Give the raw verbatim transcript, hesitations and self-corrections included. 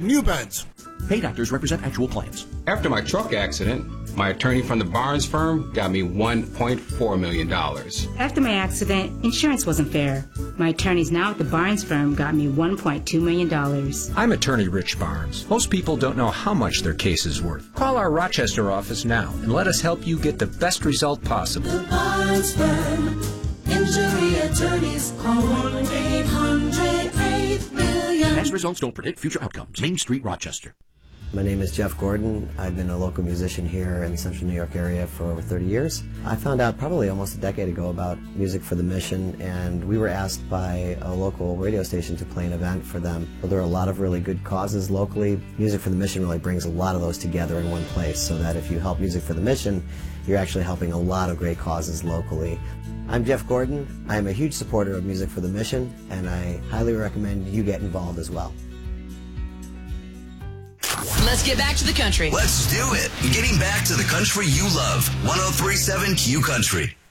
new beds. Paid actors represent actual clients. After my truck accident, my attorney from the Barnes firm got me one point four million dollars. After my accident, insurance wasn't fair. My attorneys now at the Barnes firm got me one point two million dollars. I'm attorney Rich Barnes. Most people don't know how much their case is worth. Call our Rochester office now and let us help you get the best result possible. The Barnes firm. Injury attorneys. Call one eight hundred eight million. Past results don't predict future outcomes. Main Street, Rochester. My name is Jeff Gordon. I've been a local musician here in the Central New York area for over thirty years. I found out probably almost a decade ago about Music for the Mission, and we were asked by a local radio station to play an event for them. Well, there are a lot of really good causes locally. Music for the Mission really brings a lot of those together in one place, so that if you help Music for the Mission, you're actually helping a lot of great causes locally. I'm Jeff Gordon. I'm a huge supporter of Music for the Mission, and I highly recommend you get involved as well. Let's get back to the country. Let's do it. Getting back to the country you love. one oh three point seven Q Country.